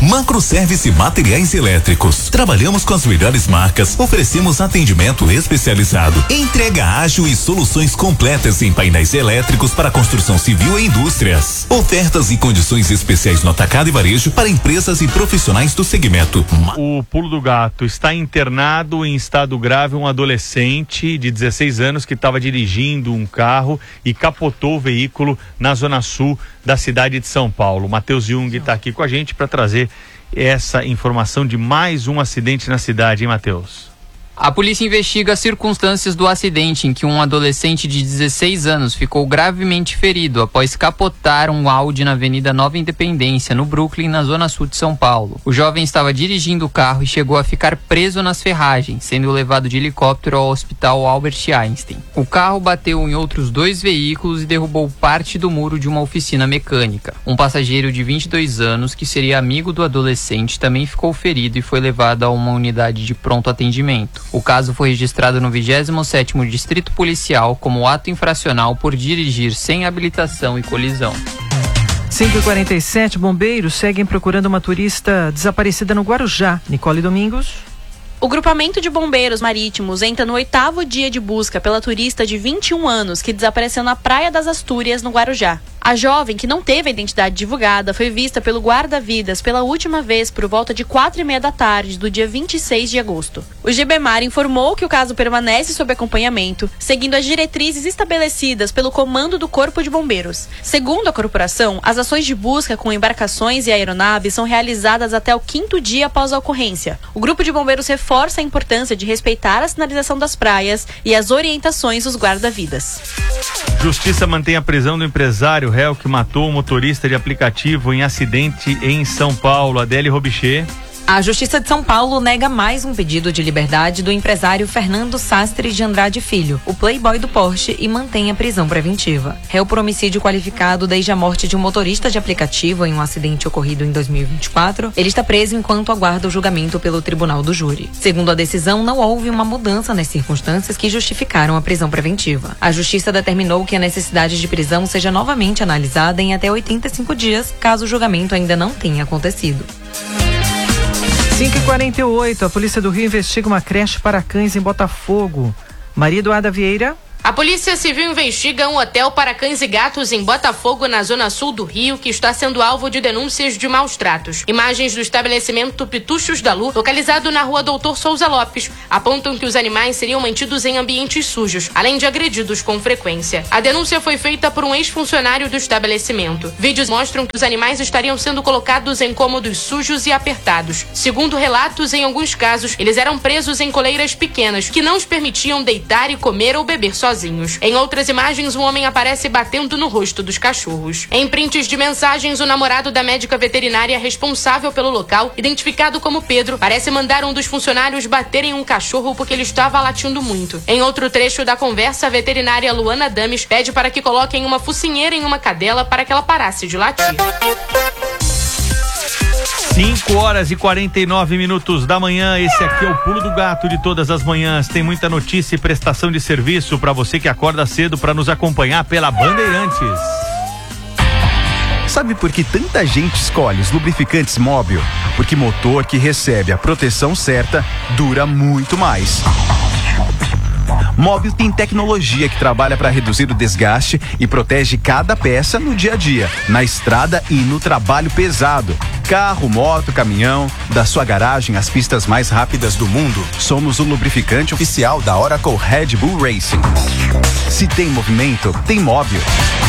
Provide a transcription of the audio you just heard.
Macroservice Materiais Elétricos. Trabalhamos com as melhores marcas, oferecemos atendimento especializado, entrega ágil e soluções completas em painéis elétricos para construção civil e indústrias. Ofertas e condições especiais no atacado e varejo para empresas e profissionais do segmento. O pulo do gato: está internado em estado grave um adolescente de 16 anos que estava dirigindo um carro e capotou o veículo na zona sul da cidade de São Paulo. Matheus Jung está aqui com a gente para trazer essa informação de mais um acidente na cidade, hein, Matheus? A polícia investiga as circunstâncias do acidente em que um adolescente de 16 anos ficou gravemente ferido após capotar um Audi na Avenida Nova Independência, no Brooklyn, na zona sul de São Paulo. O jovem estava dirigindo o carro e chegou a ficar preso nas ferragens, sendo levado de helicóptero ao Hospital Albert Einstein. O carro bateu em outros 2 veículos e derrubou parte do muro de uma oficina mecânica. Um passageiro de 22 anos, que seria amigo do adolescente, também ficou ferido e foi levado a uma unidade de pronto atendimento. O caso foi registrado no 27º Distrito Policial como ato infracional por dirigir sem habilitação e colisão. 5h47, bombeiros seguem procurando uma turista desaparecida no Guarujá. Nicole Domingos. O grupamento de bombeiros marítimos entra no 8º dia de busca pela turista de 21 anos que desapareceu na Praia das Astúrias, no Guarujá. A jovem, que não teve a identidade divulgada, foi vista pelo guarda-vidas pela última vez por volta de 4h30 da tarde do dia 26 de agosto. O GBMAR informou que o caso permanece sob acompanhamento, seguindo as diretrizes estabelecidas pelo comando do Corpo de Bombeiros. Segundo a corporação, as ações de busca com embarcações e aeronaves são realizadas até o 5º dia após a ocorrência. O Grupo de Bombeiros reforça a importância de respeitar a sinalização das praias e as orientações dos guarda-vidas. Justiça mantém a prisão do empresário réu que matou um motorista de aplicativo em acidente em São Paulo. Adele Robichê. A Justiça de São Paulo nega mais um pedido de liberdade do empresário Fernando Sastre de Andrade Filho, o playboy do Porsche, e mantém a prisão preventiva. Réu por homicídio qualificado desde a morte de um motorista de aplicativo em um acidente ocorrido em 2024, ele está preso enquanto aguarda o julgamento pelo Tribunal do Júri. Segundo a decisão, não houve uma mudança nas circunstâncias que justificaram a prisão preventiva. A Justiça determinou que a necessidade de prisão seja novamente analisada em até 85 dias, caso o julgamento ainda não tenha acontecido. 5h48, a Polícia do Rio investiga uma creche para cães em Botafogo. Maria Eduarda Vieira. A Polícia Civil investiga um hotel para cães e gatos em Botafogo, na zona sul do Rio, que está sendo alvo de denúncias de maus tratos. Imagens do estabelecimento Pituchos da Lu, localizado na rua Doutor Souza Lopes, apontam que os animais seriam mantidos em ambientes sujos, além de agredidos com frequência. A denúncia foi feita por um ex-funcionário do estabelecimento. Vídeos mostram que os animais estariam sendo colocados em cômodos sujos e apertados. Segundo relatos, em alguns casos, eles eram presos em coleiras pequenas, que não os permitiam deitar e comer ou beber sozinhos. Em outras imagens, um homem aparece batendo no rosto dos cachorros. Em prints de mensagens, o namorado da médica veterinária responsável pelo local, identificado como Pedro, parece mandar um dos funcionários bater em um cachorro porque ele estava latindo muito. Em outro trecho da conversa, a veterinária Luana Dames pede para que coloquem uma focinheira em uma cadela para que ela parasse de latir. 5h49 da manhã, esse aqui é o Pulo do Gato de todas as manhãs. Tem muita notícia e prestação de serviço para você que acorda cedo para nos acompanhar pela Bandeirantes. Sabe por que tanta gente escolhe os lubrificantes Móbil? Porque motor que recebe a proteção certa dura muito mais. Móbil tem tecnologia que trabalha para reduzir o desgaste e protege cada peça no dia a dia, na estrada e no trabalho pesado. Carro, moto, caminhão, da sua garagem às pistas mais rápidas do mundo, somos o lubrificante oficial da Oracle Red Bull Racing. Se tem movimento, tem Móbil.